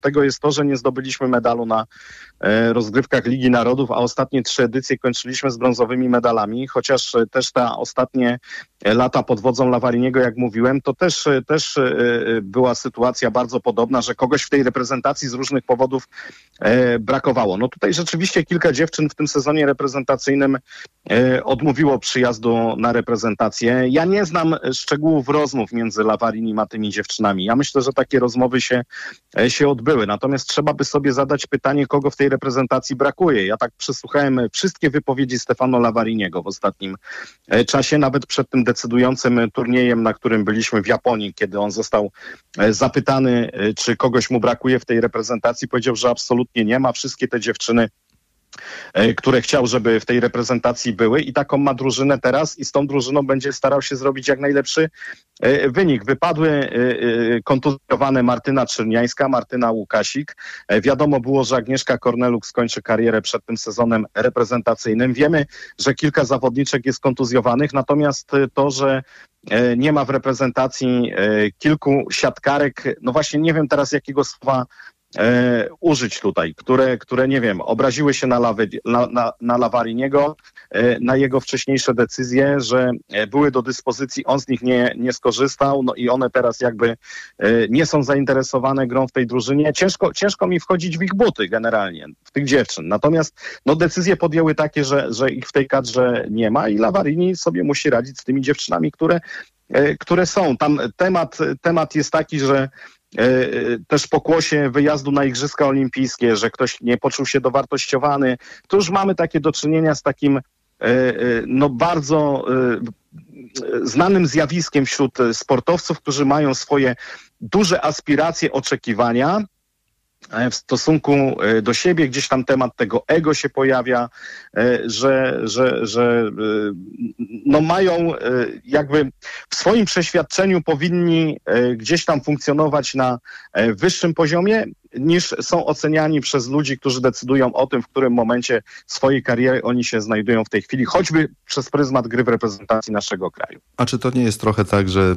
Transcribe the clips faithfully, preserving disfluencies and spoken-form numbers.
tego jest to, że nie zdobyliśmy medalu na e, rozgrywkach Ligi Narodów, a ostatnie trzy edycje kończyliśmy z brązowymi medalami, chociaż e, też te ostatnie lata pod wodzą Lavariniego, jak mówiłem, to też, też e, była sytuacja bardzo podobna, że kogoś w tej reprezentacji z różnych powodów e, brakowało. No tutaj rzeczywiście kilka dziewczyn w tym sezonie reprezentacyjnym e, odmówiło przyjazdu na reprezentację. Ja nie znam szczegółów rozmów między Lavarinim a tymi dziewczynami. Ja myślę, że takie rozmowy się, e, się odbyły. Natomiast trzeba by sobie zadać pytanie, kogo w tej reprezentacji brakuje. Ja tak przesłuchałem wszystkie wypowiedzi Stefano Lavariniego w ostatnim e, czasie, nawet przed tym decydującym turniejem, na którym byliśmy w Japonii, kiedy on został e, zapytany, e, czy kogoś mu brakuje w tej reprezentacji, powiedział, że absolutnie nie ma. Wszystkie te dziewczyny, które chciał, żeby w tej reprezentacji były i taką ma drużynę teraz i z tą drużyną będzie starał się zrobić jak najlepszy wynik. Wypadły kontuzjowane Martyna Czerniańska, Martyna Łukasik. Wiadomo było, że Agnieszka Korneluk skończy karierę przed tym sezonem reprezentacyjnym. Wiemy, że kilka zawodniczek jest kontuzjowanych, natomiast to, że nie ma w reprezentacji kilku siatkarek, no właśnie nie wiem teraz jakiego słowa E, użyć tutaj, które, które nie wiem, obraziły się na, lawy, na, na, na Lavariniego, e, na jego wcześniejsze decyzje, że e, były do dyspozycji, on z nich nie, nie skorzystał, no i one teraz jakby e, nie są zainteresowane grą w tej drużynie. Ciężko, ciężko mi wchodzić w ich buty generalnie, w tych dziewczyn. Natomiast no, decyzje podjęły takie, że, że ich w tej kadrze nie ma i Lavarini sobie musi radzić z tymi dziewczynami, które, e, które są. Tam temat, temat jest taki, że też pokłosie wyjazdu na Igrzyska Olimpijskie, że ktoś nie poczuł się dowartościowany. To już mamy takie do czynienia z takim no bardzo znanym zjawiskiem wśród sportowców, którzy mają swoje duże aspiracje, oczekiwania w stosunku do siebie, gdzieś tam temat tego ego się pojawia, że, że, że no mają jakby w swoim przeświadczeniu powinni gdzieś tam funkcjonować na wyższym poziomie, niż są oceniani przez ludzi, którzy decydują o tym, w którym momencie swojej kariery oni się znajdują w tej chwili, choćby przez pryzmat gry w reprezentacji naszego kraju. A czy to nie jest trochę tak, że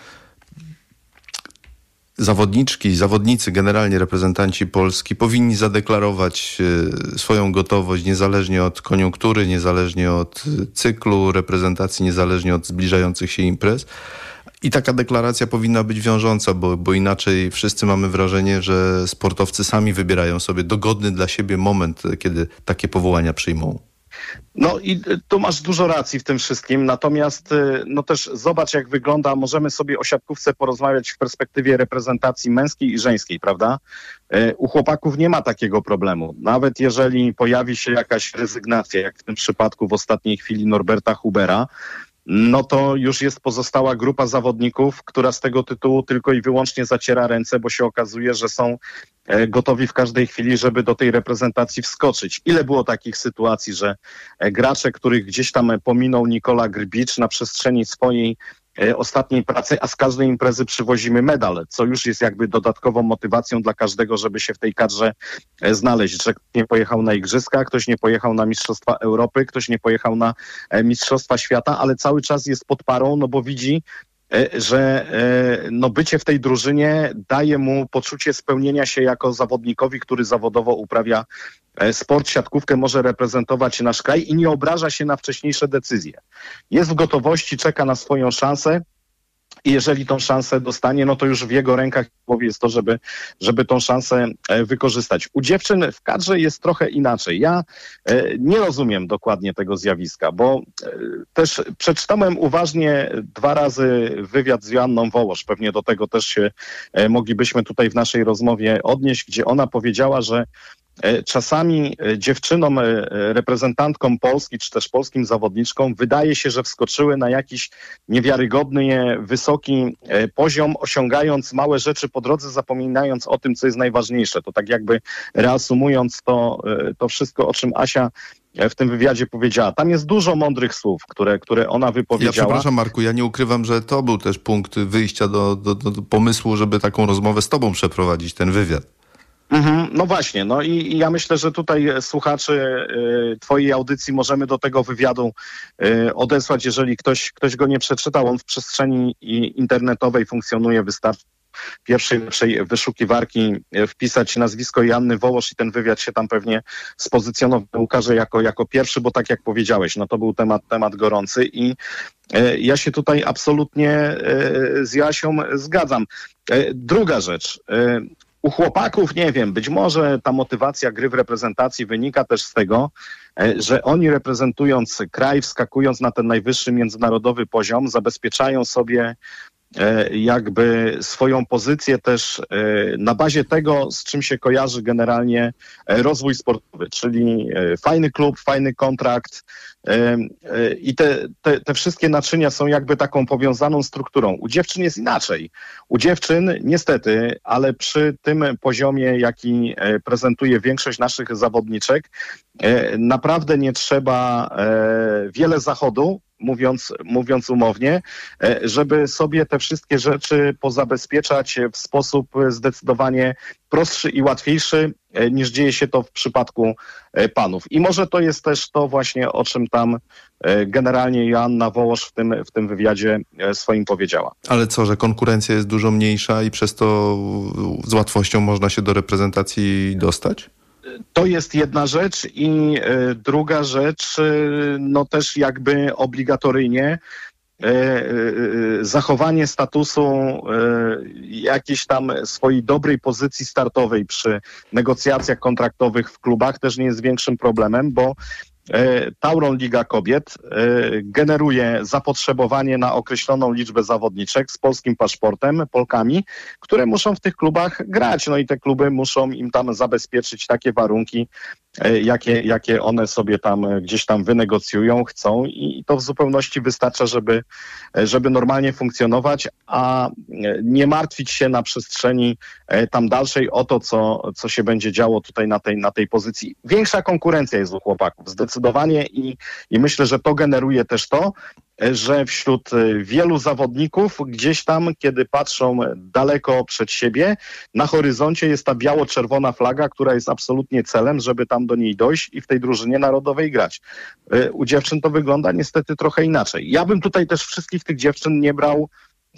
zawodniczki, zawodnicy, generalnie reprezentanci Polski powinni zadeklarować swoją gotowość niezależnie od koniunktury, niezależnie od cyklu reprezentacji, niezależnie od zbliżających się imprez? I taka deklaracja powinna być wiążąca, bo, bo inaczej wszyscy mamy wrażenie, że sportowcy sami wybierają sobie dogodny dla siebie moment, kiedy takie powołania przyjmą. No i tu masz dużo racji w tym wszystkim, natomiast no też zobacz, jak wygląda, możemy sobie o siatkówce porozmawiać w perspektywie reprezentacji męskiej i żeńskiej, prawda? U chłopaków nie ma takiego problemu. Nawet jeżeli pojawi się jakaś rezygnacja, jak w tym przypadku w ostatniej chwili Norberta Hubera, no to już jest pozostała grupa zawodników, która z tego tytułu tylko i wyłącznie zaciera ręce, bo się okazuje, że są gotowi w każdej chwili, żeby do tej reprezentacji wskoczyć. Ile było takich sytuacji, że gracze, których gdzieś tam pominął Nikola Grbicz na przestrzeni swojej ostatniej pracy, a z każdej imprezy przywozimy medal, co już jest jakby dodatkową motywacją dla każdego, żeby się w tej kadrze znaleźć, że ktoś nie pojechał na Igrzyska, ktoś nie pojechał na Mistrzostwa Europy, ktoś nie pojechał na Mistrzostwa Świata, ale cały czas jest pod parą, no bo widzi, że no bycie w tej drużynie daje mu poczucie spełnienia się jako zawodnikowi, który zawodowo uprawia sport, siatkówkę, może reprezentować nasz kraj i nie obraża się na wcześniejsze decyzje. Jest w gotowości, czeka na swoją szansę i jeżeli tą szansę dostanie, no to już w jego rękach jest to, żeby, żeby tą szansę wykorzystać. U dziewczyn w kadrze jest trochę inaczej. Ja nie rozumiem dokładnie tego zjawiska, bo też przeczytałem uważnie dwa razy wywiad z Joanną Wołosz, pewnie do tego też się moglibyśmy tutaj w naszej rozmowie odnieść, gdzie ona powiedziała, że czasami dziewczynom, reprezentantkom Polski, czy też polskim zawodniczkom wydaje się, że wskoczyły na jakiś niewiarygodny, wysoki poziom, osiągając małe rzeczy po drodze, zapominając o tym, co jest najważniejsze. To tak jakby reasumując to, to wszystko, o czym Asia w tym wywiadzie powiedziała. Tam jest dużo mądrych słów, które, które ona wypowiedziała. Ja przepraszam, Marku, ja nie ukrywam, że to był też punkt wyjścia do, do, do, do pomysłu, żeby taką rozmowę z tobą przeprowadzić, ten wywiad. Mhm, no właśnie, no i, i ja myślę, że tutaj słuchaczy y, twojej audycji możemy do tego wywiadu y, odesłać, jeżeli ktoś, ktoś go nie przeczytał. On w przestrzeni internetowej funkcjonuje, wystarczy pierwszej lepszej wyszukiwarki wpisać nazwisko Joanny Wołosz i ten wywiad się tam pewnie spozycjonował, ukaże jako, jako pierwszy, bo tak jak powiedziałeś, no to był temat, temat gorący i ja się tutaj absolutnie z Jasią zgadzam. Druga rzecz. U chłopaków, nie wiem, być może ta motywacja gry w reprezentacji wynika też z tego, że oni reprezentując kraj, wskakując na ten najwyższy międzynarodowy poziom, zabezpieczają sobie jakby swoją pozycję też na bazie tego, z czym się kojarzy generalnie rozwój sportowy, czyli fajny klub, fajny kontrakt i te, te, te wszystkie naczynia są jakby taką powiązaną strukturą. U dziewczyn jest inaczej. U dziewczyn niestety, ale przy tym poziomie, jaki prezentuje większość naszych zawodniczek, naprawdę nie trzeba wiele zachodu, mówiąc, mówiąc umownie, żeby sobie te wszystkie rzeczy pozabezpieczać w sposób zdecydowanie prostszy i łatwiejszy, niż dzieje się to w przypadku panów. I może to jest też to właśnie, o czym tam generalnie Joanna Wołosz w tym, w tym wywiadzie swoim powiedziała. Ale co, że konkurencja jest dużo mniejsza i przez to z łatwością można się do reprezentacji dostać? To jest jedna rzecz i y, druga rzecz, y, no też jakby obligatoryjnie y, y, zachowanie statusu y, jakiejś tam swojej dobrej pozycji startowej przy negocjacjach kontraktowych w klubach też nie jest większym problemem, bo Tauron Liga Kobiet generuje zapotrzebowanie na określoną liczbę zawodniczek z polskim paszportem, Polkami, które muszą w tych klubach grać. No i te kluby muszą im tam zabezpieczyć takie warunki, jakie, jakie one sobie tam gdzieś tam wynegocjują, chcą i to w zupełności wystarcza, żeby, żeby normalnie funkcjonować, a nie martwić się na przestrzeni tam dalszej o to, co, co się będzie działo tutaj na tej, na tej pozycji. Większa konkurencja jest u chłopaków, zdecydowanie i, i myślę, że to generuje też to, że wśród wielu zawodników gdzieś tam, kiedy patrzą daleko przed siebie, na horyzoncie jest ta biało-czerwona flaga, która jest absolutnie celem, żeby tam do niej dojść i w tej drużynie narodowej grać. U dziewczyn to wygląda niestety trochę inaczej. Ja bym tutaj też wszystkich tych dziewczyn nie brał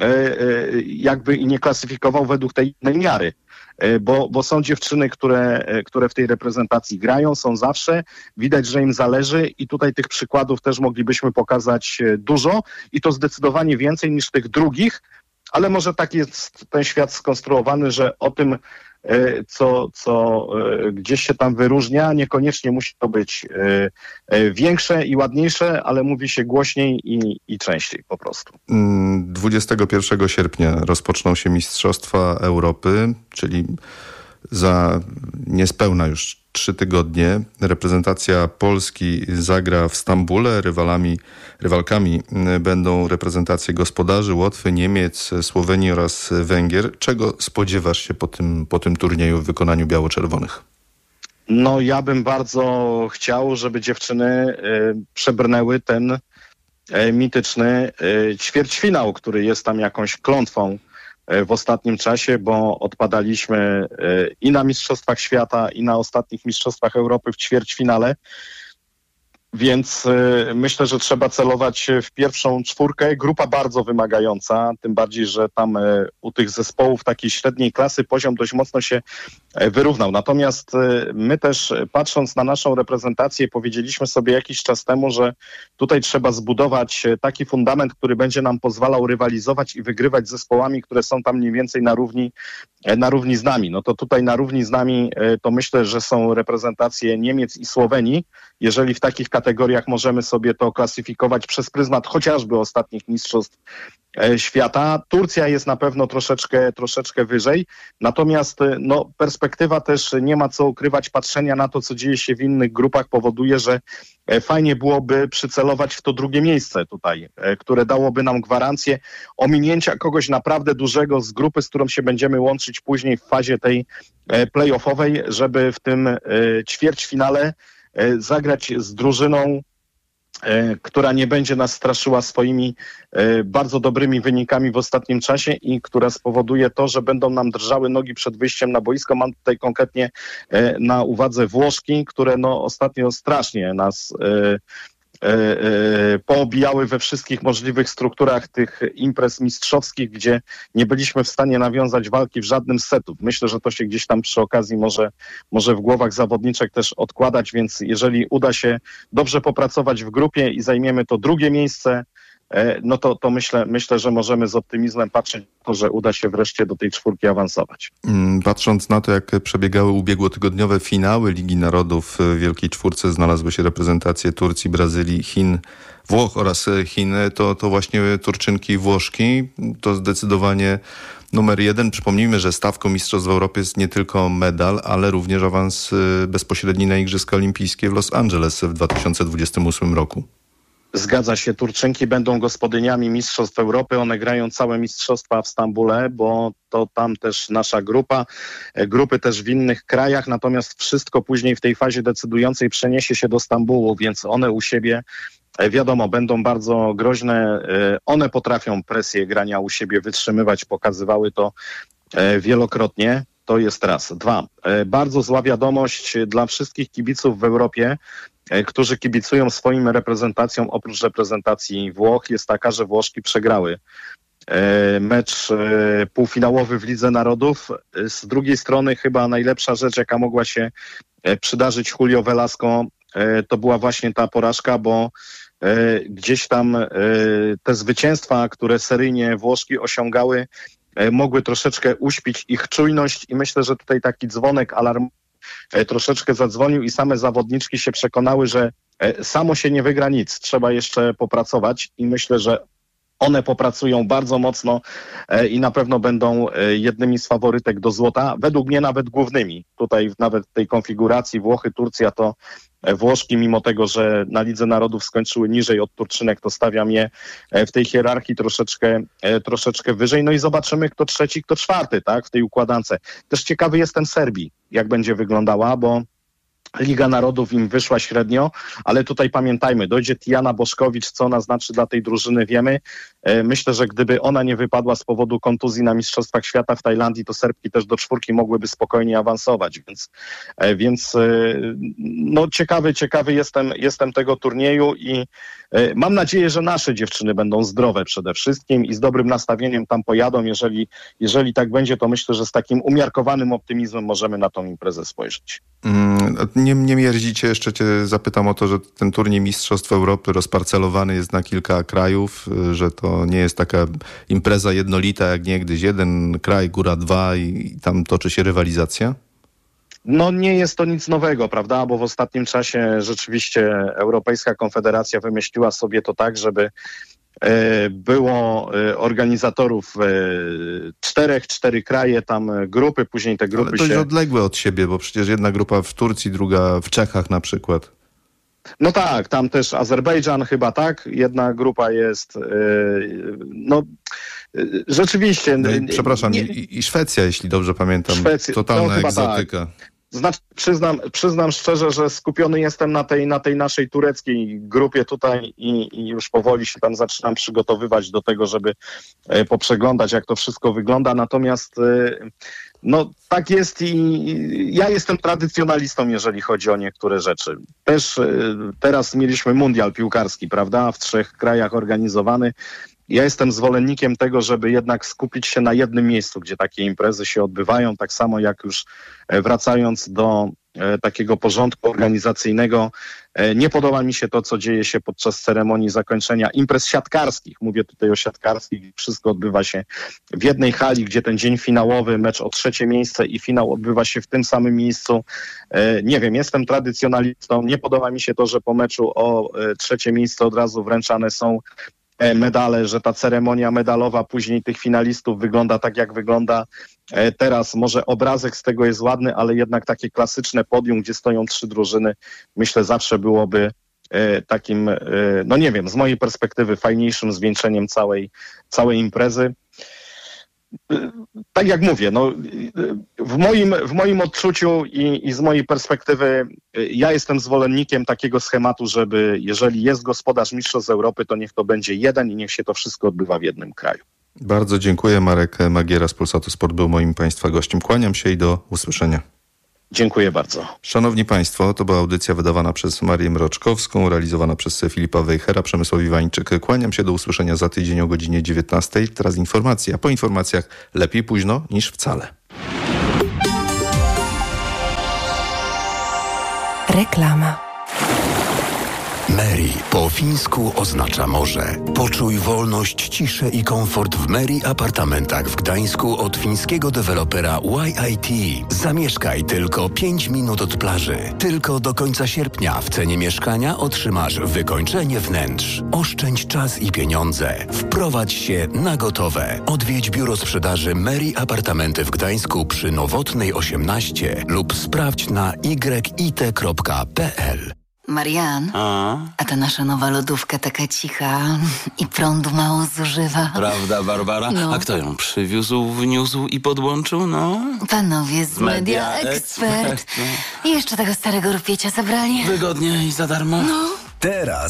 jakby i nie klasyfikował według tej innej miary. Bo, bo są dziewczyny, które, które w tej reprezentacji grają, są zawsze, widać, że im zależy i tutaj tych przykładów też moglibyśmy pokazać dużo i to zdecydowanie więcej niż tych drugich, ale może tak jest ten świat skonstruowany, że o tym, co, co gdzieś się tam wyróżnia, niekoniecznie musi to być większe i ładniejsze, ale mówi się głośniej i, i częściej po prostu. dwudziestego pierwszego sierpnia rozpoczną się Mistrzostwa Europy, czyli za niespełna już trzy tygodnie. Reprezentacja Polski zagra w Stambule. Rywalami, rywalkami będą reprezentacje gospodarzy Łotwy, Niemiec, Słowenii oraz Węgier. Czego spodziewasz się po tym, po tym turnieju w wykonaniu biało-czerwonych? No ja bym bardzo chciał, żeby dziewczyny y, przebrnęły ten y, mityczny y, ćwierćfinał, który jest tam jakąś klątwą w ostatnim czasie, bo odpadaliśmy i na Mistrzostwach Świata, i na ostatnich Mistrzostwach Europy w ćwierćfinale. Więc myślę, że trzeba celować w pierwszą czwórkę. Grupa bardzo wymagająca, tym bardziej, że tam u tych zespołów takiej średniej klasy poziom dość mocno się wyrównał. Natomiast my też, patrząc na naszą reprezentację, powiedzieliśmy sobie jakiś czas temu, że tutaj trzeba zbudować taki fundament, który będzie nam pozwalał rywalizować i wygrywać z zespołami, które są tam mniej więcej na równi, na równi z nami. No to tutaj na równi z nami to myślę, że są reprezentacje Niemiec i Słowenii. Jeżeli w takich kategoriach możemy sobie to klasyfikować przez pryzmat chociażby ostatnich mistrzostw świata. Turcja jest na pewno troszeczkę, troszeczkę wyżej, natomiast no, perspektywa też nie ma co ukrywać, patrzenia na to, co dzieje się w innych grupach powoduje, że fajnie byłoby przycelować w to drugie miejsce tutaj, które dałoby nam gwarancję ominięcia kogoś naprawdę dużego z grupy, z którą się będziemy łączyć później w fazie tej play-offowej, żeby w tym ćwierćfinale zagrać z drużyną, która nie będzie nas straszyła swoimi bardzo dobrymi wynikami w ostatnim czasie i która spowoduje to, że będą nam drżały nogi przed wyjściem na boisko. Mam tutaj konkretnie na uwadze Włoszki, które no ostatnio strasznie nas poobijały we wszystkich możliwych strukturach tych imprez mistrzowskich, gdzie nie byliśmy w stanie nawiązać walki w żadnym z setów. Myślę, że to się gdzieś tam przy okazji może, może w głowach zawodniczek też odkładać, więc jeżeli uda się dobrze popracować w grupie i zajmiemy to drugie miejsce, no to, to myślę, myślę, że możemy z optymizmem patrzeć na to, że uda się wreszcie do tej czwórki awansować. Patrząc na to, jak przebiegały ubiegłotygodniowe finały Ligi Narodów w Wielkiej Czwórce, znalazły się reprezentacje Turcji, Brazylii, Chin, Włoch oraz Chin, to, to właśnie Turczynki i Włoszki to zdecydowanie numer jeden. Przypomnijmy, że stawką Mistrzostw Europy jest nie tylko medal, ale również awans bezpośredni na Igrzyska Olimpijskie w Los Angeles w dwa tysiące dwudziestym ósmym roku. Zgadza się, Turczynki będą gospodyniami Mistrzostw Europy, one grają całe mistrzostwa w Stambule, bo to tam też nasza grupa, grupy też w innych krajach, natomiast wszystko później w tej fazie decydującej przeniesie się do Stambułu, więc one u siebie, wiadomo, będą bardzo groźne, one potrafią presję grania u siebie wytrzymywać, pokazywały to wielokrotnie. To jest raz. Dwa. Bardzo zła wiadomość dla wszystkich kibiców w Europie, którzy kibicują swoim reprezentacjom oprócz reprezentacji Włoch, jest taka, że Włoszki przegrały mecz półfinałowy w Lidze Narodów. Z drugiej strony chyba najlepsza rzecz, jaka mogła się przydarzyć Julio Velasco, to była właśnie ta porażka, bo gdzieś tam te zwycięstwa, które seryjnie Włoszki osiągały, mogły troszeczkę uśpić ich czujność i myślę, że tutaj taki dzwonek alarmowy troszeczkę zadzwonił i same zawodniczki się przekonały, że samo się nie wygra nic, trzeba jeszcze popracować i myślę, że one popracują bardzo mocno i na pewno będą jednymi z faworytek do złota, według mnie nawet głównymi. Tutaj nawet w tej konfiguracji Włochy, Turcja to Włoszki, mimo tego, że na Lidze Narodów skończyły niżej od Turczynek, to stawiam je w tej hierarchii troszeczkę, troszeczkę wyżej. No i zobaczymy, kto trzeci, kto czwarty, tak, w tej układance. Też ciekawy jestem Serbii, jak będzie wyglądała, bo Liga Narodów im wyszła średnio, ale tutaj pamiętajmy, dojdzie Tijana Boszkowicz, co ona znaczy dla tej drużyny, wiemy. Myślę, że gdyby ona nie wypadła z powodu kontuzji na Mistrzostwach Świata w Tajlandii, to Serbki też do czwórki mogłyby spokojnie awansować, więc, więc no ciekawy, ciekawy jestem, jestem tego turnieju i mam nadzieję, że nasze dziewczyny będą zdrowe przede wszystkim i z dobrym nastawieniem tam pojadą. Jeżeli, jeżeli tak będzie, to myślę, że z takim umiarkowanym optymizmem możemy na tą imprezę spojrzeć. Nie, nie mierdzicie, jeszcze cię zapytam o to, że ten turniej Mistrzostw Europy rozparcelowany jest na kilka krajów, że to nie jest taka impreza jednolita jak niegdyś jeden kraj, góra dwa i, i tam toczy się rywalizacja? No nie jest to nic nowego, prawda, bo w ostatnim czasie rzeczywiście Europejska Konfederacja wymyśliła sobie to tak, żeby było organizatorów czterech, cztery kraje, tam grupy, później te grupy Ale dość się... odległe od siebie, bo przecież jedna grupa w Turcji, druga w Czechach na przykład. No tak, tam też Azerbejdżan chyba, tak? Jedna grupa jest, no rzeczywiście... No i, przepraszam, nie, i, i Szwecja, jeśli dobrze pamiętam. Szwecja, totalna egzotyka. Tak. Znaczy, przyznam, przyznam szczerze, że skupiony jestem na tej, na tej naszej tureckiej grupie tutaj i, i już powoli się tam zaczynam przygotowywać do tego, żeby e, poprzeglądać, jak to wszystko wygląda. Natomiast e, no tak jest i ja jestem tradycjonalistą, jeżeli chodzi o niektóre rzeczy. Też e, teraz mieliśmy mundial piłkarski, prawda, w trzech krajach organizowany. Ja jestem zwolennikiem tego, żeby jednak skupić się na jednym miejscu, gdzie takie imprezy się odbywają, tak samo jak już wracając do e, takiego porządku organizacyjnego. E, nie podoba mi się to, co dzieje się podczas ceremonii zakończenia imprez siatkarskich. Mówię tutaj o siatkarskich. Wszystko odbywa się w jednej hali, gdzie ten dzień finałowy, mecz o trzecie miejsce i finał odbywa się w tym samym miejscu. E, nie wiem, jestem tradycjonalistą. Nie podoba mi się to, że po meczu o e, trzecie miejsce od razu wręczane są medale, że ta ceremonia medalowa później tych finalistów wygląda tak, jak wygląda teraz. Może obrazek z tego jest ładny, ale jednak takie klasyczne podium, gdzie stoją trzy drużyny, myślę, zawsze byłoby takim, no nie wiem, z mojej perspektywy fajniejszym zwieńczeniem całej, całej imprezy. Tak jak mówię, no, w, moim, w moim odczuciu i, i z mojej perspektywy ja jestem zwolennikiem takiego schematu, żeby jeżeli jest gospodarz Mistrzostw Europy, to niech to będzie jeden i niech się to wszystko odbywa w jednym kraju. Bardzo dziękuję. Marek Magiera z Polsatu Sport był moim Państwa gościem. Kłaniam się i do usłyszenia. Dziękuję bardzo. Szanowni Państwo, to była audycja wydawana przez Marię Mroczkowską, realizowana przez Filipa Wejhera, Przemysław Iwańczyk. Kłaniam się, do usłyszenia za tydzień o godzinie dziewiętnastej. Teraz informacja, a po informacjach lepiej późno niż wcale. Reklama. Meri po fińsku oznacza morze. Poczuj wolność, ciszę i komfort w Meri apartamentach w Gdańsku od fińskiego dewelopera Y I T. Zamieszkaj tylko pięć minut od plaży. Tylko do końca sierpnia w cenie mieszkania otrzymasz wykończenie wnętrz. Oszczędź czas i pieniądze. Wprowadź się na gotowe. Odwiedź biuro sprzedaży Meri Apartamenty w Gdańsku przy Nowotnej osiemnaście lub sprawdź na y i t kropka p l. Marian, A? a ta nasza nowa lodówka taka cicha i prądu mało zużywa. Prawda, Barbara? No. A kto ją przywiózł, wniósł i podłączył, no? Panowie z Media Media Expert. Expert, I jeszcze tego starego rupiecia zabrali. Wygodnie i za darmo. No. Teraz